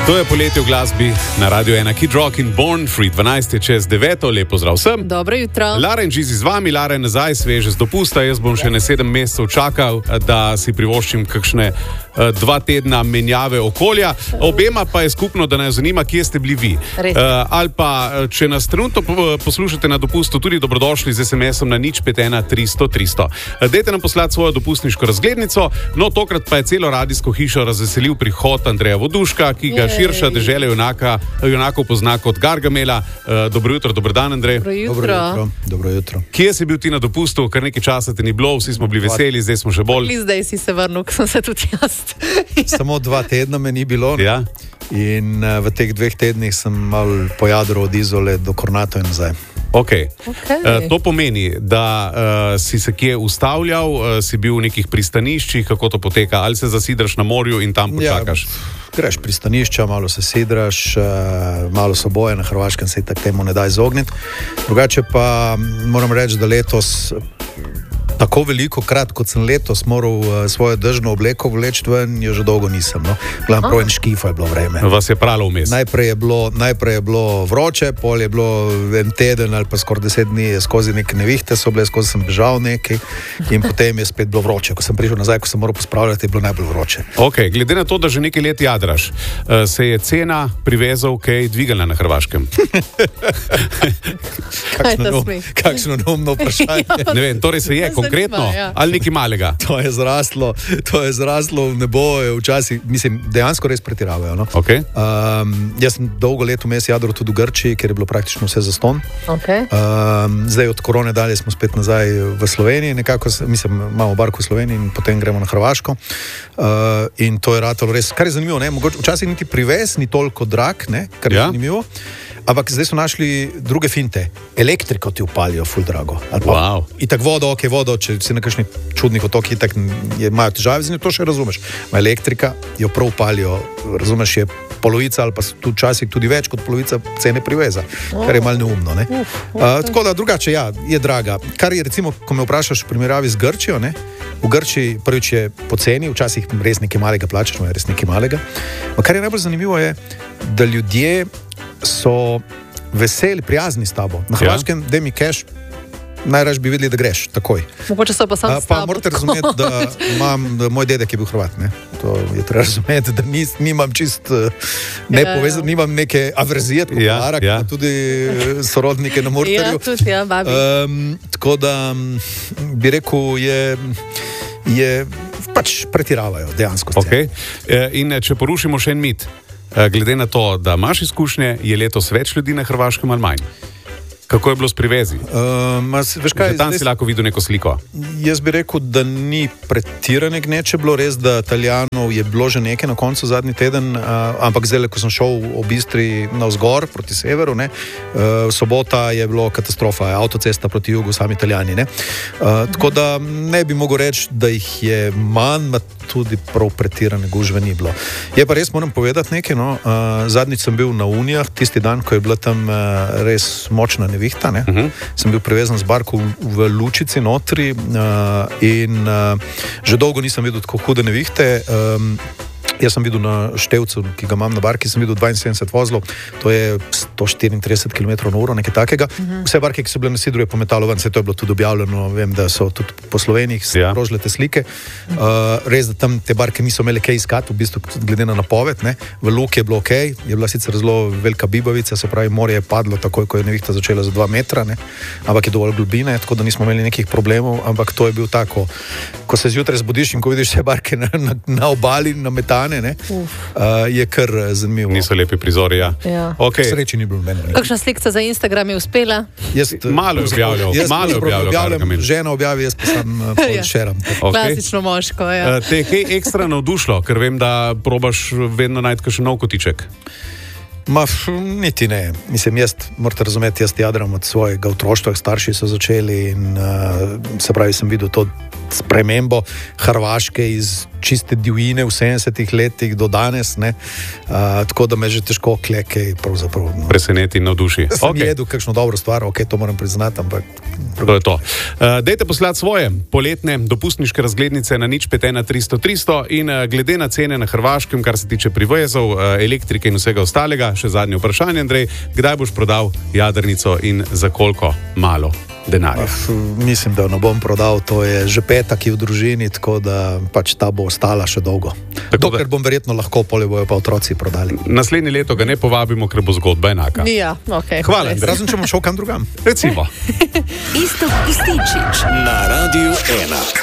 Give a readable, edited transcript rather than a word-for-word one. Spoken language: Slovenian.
To je poletje v glasbi na Radio 1 Kid Rock in Born Free. 12 je čez 9, lepo zdrav vsem. Dobro jutro. Lara in Žizi z vami, Lara je nazaj, sveže z dopusta. Jaz bom še 7 mesecev čakal, da si privoščim kakšne 2 tedna menjave okolja. Obema pa je skupno, da nas zanima, kje ste bili vi. Ali pa, če nas trenutno poslušate na dopustu, tudi dobrodošli z SMS-om na 051 300 300. Dajte nam poslati svojo dopustniško razglednico, no tokrat pa je celo radijsko hišo razveselil prihod Andreja Voduška, ki ga širša dežela junakov pozna kot Gargamela. Dobro jutro, dober dan, Andrej. Dobro jutro. Kje si bil ti na dopustu? Kar nekaj časa te ni bilo, vsi smo bili veseli, zdaj smo že bolj. Zdaj si se vrnil, ko sem se tudi jaz. Samo 2 tedna me ni bilo. Ja. In v teh 2 tednih sem mal pojadral od Izole do Kornata in nazaj. Okay. To pomeni, da si se kje ustavljal, si bil v nekih pristaniščih, kako to poteka, ali se zasidraš na morju in tam počakaš? Ja, greš pristanišča, malo se sidraš, malo so boje, na Hrvaškem se tak temu ne da izogniti. Drugače pa moram reči, da letos tako veliko krat, kot sem letos moral svojo dežno obleko vleči ven, jo že dolgo nisem. No? Gledam, prav en škifo je bilo vreme. Vas je pralo vmes? Najprej je bilo vroče, pol je bilo en teden ali pa skoraj 10 dni, skozi neke nevihte so bile, skozi sem bežal nekaj in potem je spet bilo vroče. Ko sem prišel nazaj, ko sem moral pospravljati, je bilo najbolj vroče. Ok, glede na to, da že nekaj let jadraš, se je cena privezov kaj dvigala na Hrvaškem? Kakšno neumno vprašanje. Ne vem, torej se je konkretno, ali nekaj malega? To je zraslo v nebo, včasih, mislim, dejansko res pretiravajo. No? Okay. Jaz sem dolgo let vmes jadral tudi v Grčiji, ker je bilo praktično vse zastonj. Okay. Zdaj od korone dalje smo spet nazaj v Sloveniji, nekako, mislim, imamo barko v Sloveniji in potem gremo na Hrvaško. In to je ratalo res, kar je zanimivo, ne? Mogoče včasih niti privez ni toliko drag, ne? Kar je zanimivo. Ampak zdaj so našli druge finte. Elektriko ti upalijo ful drago. Wow. Itak vodo, če si na kakšnih čudnih otokih, itak imajo težave z njo, to še razumeš. Ma elektrika jo prav upalijo, razumeš, je polovica ali pa včasih tudi več kot polovica cene priveza, kar je malo neumno. Ne? Tako da drugače, ja, je draga. Kar je recimo, ko me vprašaš v primerjavi z Grčijo, ne? V Grčiji prvič je poceni, včasih res nekaj malega plačaš, no je res nekaj malega. Ma kar je najbolj zanimivo je, da ljudje so veseli, prijazni s tabo. Na Hrvaškem, daj mi cash, najraž bi videli, da greš takoj. Mogoče so pa sam s tabo. Pa morate razumeti, da moj dedek je bil Hrvat, ne? To je treba razumeti, da nimam čist nepovezan, nimam neke averzije, pa tudi sorodnike na Murterju. Ja, tudi, babi. Tako da bi rekel, je pač pretiravajo dejansko. Okay. In če porušimo še en mit, glede na to, da imaš izkušnje, je letos več ljudi na Hrvaškem ali manj? Kako je bilo s privezi? Že tam si lahko videl neko sliko. Jaz bi rekel, da ni pretirane gneče bilo, res, da Italijanov je bilo že nekaj na koncu zadnji teden, ampak zdaj, ko sem šel v Istri navzgor proti severu, ne, sobota je bilo katastrofa, avtocesta proti jugu, sami Italijani. Ne. Tako da ne bi mogel reči, da jih je manj, tudi prav pretirane gužve ni bilo. Je pa res, moram povedati nekaj, no, zadnjič sem bil na Unijah, tisti dan, ko je bila tam res močna nevihta, ne? Sem bil privezan z barko v Lučici notri in že dolgo nisem videl tako hude nevihte. Jaz sem videl na števcu, ki ga imam na barki, sem videl 72 vozlov, to je 134 km/h, nekaj takega. Vse barke, ki so bile na sidru, je pometalo ven, vse to je bilo tudi objavljeno, vem, da so tudi po Sloveniji sprožile te slike. Res, da tam te barke niso imeli kaj iskati, v bistvu glede na napoved, ne. V luki je bilo ok, je bila sicer zelo velika bibavica, se pravi, morje je padlo takoj, ko je nevihta začela za 2 metra, ne. Ampak je dovolj globine, tako da nismo imeli nekih problemov, ampak to je bil tako, ko se zjutraj zbudiš in ko vidiš vse barke na obali, na metane, ne, je kar zanimivo. Niso lepi prizori, ja. Okay. Sreči ni bilo meni. Kakšna slikca za Instagram je uspela? Malo je objavljal. Žena objavi, jaz pa sam šeram. Klasično moško, ja. Te je kaj ekstra navdušilo, ker vem, da probaš vedno najti kakšen nov kotiček? Niti ne. Mislim, morate razumeti, jaz jadram od svojega otroštva, starši so začeli in se pravi, sem videl to spremembo Hrvaške iz čiste divjine v 70-ih letih do danes, ne. Tako da me že težko klekej pravzaprav. No. Preseneti in navduši. Sem jedel kakšno dobro stvar, to moram priznati, ampak... To je to. Dajte poslati svoje poletne dopustniške razglednice na 051 300 300 in glede na cene na Hrvaškem, kar se tiče privezov, elektrike in vsega ostalega, še zadnje vprašanje, Andrej, kdaj boš prodal jadrnico in za koliko malo denarja? Mislim, da jo ne bom prodal, to je že peta, ki je v družini, tako da pač ta bo ostala še dolgo. Dokler bom verjetno lahko, polje bojo pa otroci prodali. Naslednje leto ga ne povabimo, ker bo zgodba enaka. Ja, ok. Hvala, Andrej. Razen če bom šel kam drugam. Recimo. Iztok Kustinčič na Radiu 1.